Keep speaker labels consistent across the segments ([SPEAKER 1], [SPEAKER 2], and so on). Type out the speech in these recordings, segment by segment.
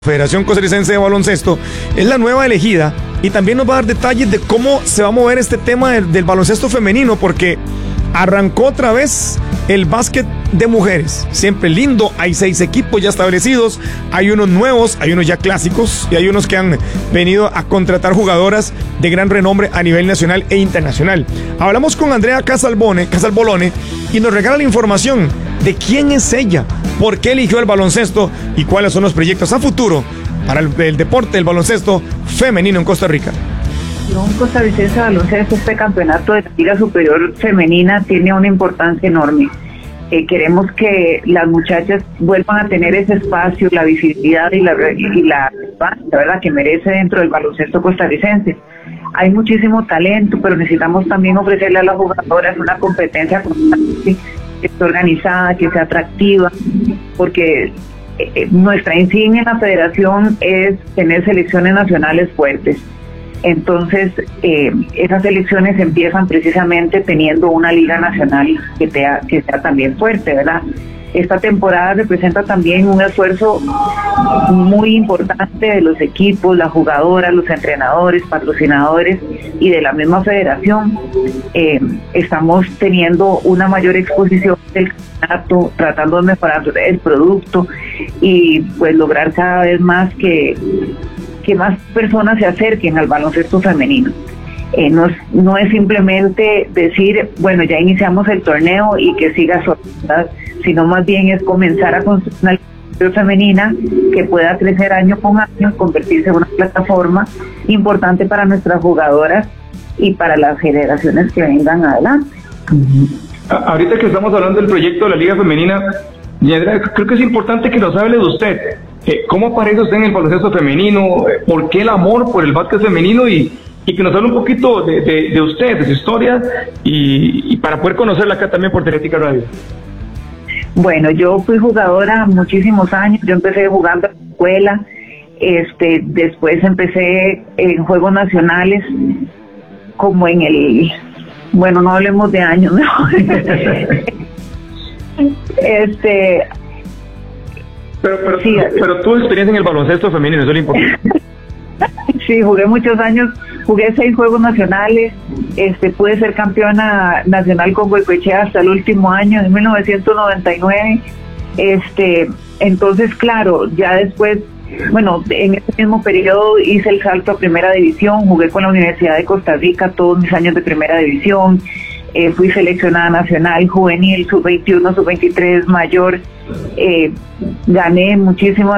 [SPEAKER 1] Federación Costarricense de Baloncesto es la nueva elegida y también nos va a dar detalles de cómo se va a mover este tema del baloncesto femenino, porque arrancó otra vez el básquet de mujeres, siempre lindo. Hay 6 equipos ya establecidos, hay unos nuevos, hay unos ya clásicos y hay unos que han venido a contratar jugadoras de gran renombre a nivel nacional e internacional. Hablamos con Andrea Casalbolone y nos regala la información de quién es ella, por qué eligió el baloncesto y cuáles son los proyectos a futuro para el deporte del baloncesto femenino en Costa Rica.
[SPEAKER 2] Un costarricense de baloncesto, este campeonato de Liga Superior Femenina tiene una importancia enorme. Queremos que las muchachas vuelvan a tener ese espacio, la visibilidad y la verdad que merece dentro del baloncesto costarricense. Hay muchísimo talento, pero necesitamos también ofrecerle a las jugadoras una competencia constante, que esté organizada, que sea atractiva, porque nuestra insignia en la federación es tener selecciones nacionales fuertes. Entonces, esas elecciones empiezan precisamente teniendo una liga nacional que sea también fuerte, ¿verdad? Esta temporada representa también un esfuerzo muy importante de los equipos, las jugadoras, los entrenadores, patrocinadores y de la misma federación. Estamos teniendo una mayor exposición del campeonato, tratando de mejorar el producto y pues lograr cada vez más que más personas se acerquen al baloncesto femenino. No es simplemente decir, bueno, ya iniciamos el torneo y que siga su actividad, sino más bien es comenzar a construir una liga femenina que pueda crecer año con año, convertirse en una plataforma importante para nuestras jugadoras y para las generaciones que vengan adelante.
[SPEAKER 3] Ahorita que estamos hablando del proyecto de la Liga Femenina, creo que es importante que nos hable de usted. ¿Cómo aparece usted en el baloncesto femenino? ¿Por qué el amor por el básquet femenino? Y que nos hable un poquito de usted, de su historia, y para poder conocerla acá también por Teletica Radio.
[SPEAKER 2] Bueno, yo fui jugadora muchísimos años. Yo empecé jugando en la escuela, después empecé en Juegos Nacionales, como en el... Bueno, no hablemos de años, ¿no?
[SPEAKER 3] Pero tu experiencia en el baloncesto femenino, eso es lo importante.
[SPEAKER 2] Sí, jugué muchos años, jugué 6 Juegos Nacionales, pude ser campeona nacional con Goicoechea hasta el último año, en 1999. Entonces, claro, ya después, bueno, en ese mismo periodo hice el salto a Primera División, jugué con la Universidad de Costa Rica todos mis años de Primera División. Fui seleccionada nacional, juvenil, sub-21, sub-23, mayor. Gané muchísimos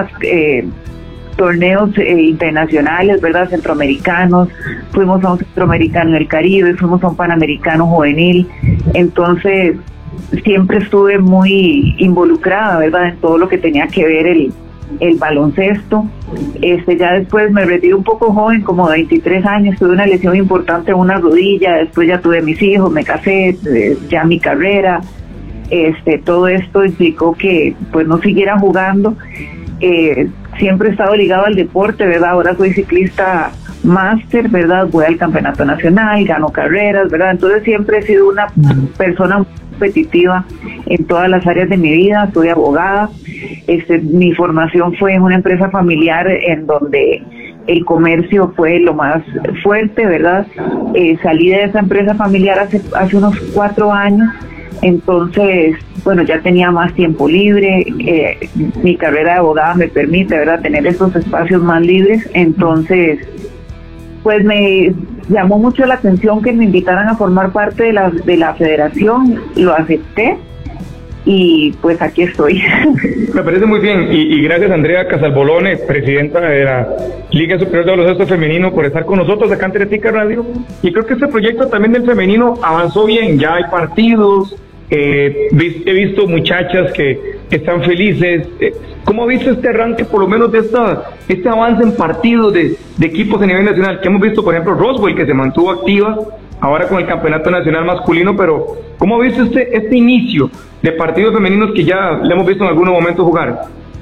[SPEAKER 2] torneos internacionales, ¿verdad? Centroamericanos. Fuimos a un centroamericano en el Caribe, fuimos a un panamericano juvenil. Entonces, siempre estuve muy involucrada, ¿verdad? En todo lo que tenía que ver el baloncesto. Ya después me retiré un poco joven, como 23 años, tuve una lesión importante en una rodilla, después ya tuve mis hijos, me casé, ya mi carrera, todo esto implicó que pues no siguiera jugando. Siempre he estado ligado al deporte, ¿verdad? Ahora soy ciclista máster, ¿verdad? Voy al campeonato nacional, gano carreras, ¿verdad? Entonces siempre he sido una persona muy competitiva en todas las áreas de mi vida. Soy abogada. Mi formación fue en una empresa familiar en donde el comercio fue lo más fuerte, ¿verdad? Salí de esa empresa familiar hace unos 4 años. Entonces, bueno, ya tenía más tiempo libre, mi carrera de abogada me permite, ¿verdad?, tener esos espacios más libres. Entonces, pues me llamó mucho la atención que me invitaran a formar parte de la federación, lo acepté y pues aquí estoy.
[SPEAKER 3] Me parece muy bien y gracias Andrea Casalbolone, presidenta de la Liga Superior de Baloncesto Femenino, por estar con nosotros acá en Teletica Radio. Y creo que este proyecto también del femenino avanzó bien, ya hay partidos. He visto muchachas que están felices. ¿Cómo ha visto este arranque, por lo menos de este avance en partidos de equipos a nivel nacional? Que hemos visto, por ejemplo, Roswell, que se mantuvo activa ahora con el campeonato nacional masculino, pero ¿cómo ha visto este inicio de partidos femeninos que ya le hemos visto en algunos momentos jugar?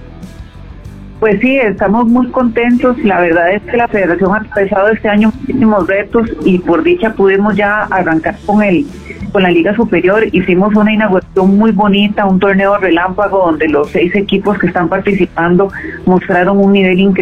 [SPEAKER 2] Pues sí, estamos muy contentos. La verdad es que la federación ha empezado este año muchísimos retos y por dicha pudimos ya arrancar con con la Liga Superior, hicimos una inauguración muy bonita, un torneo relámpago donde los 6 equipos que están participando mostraron un nivel increíble.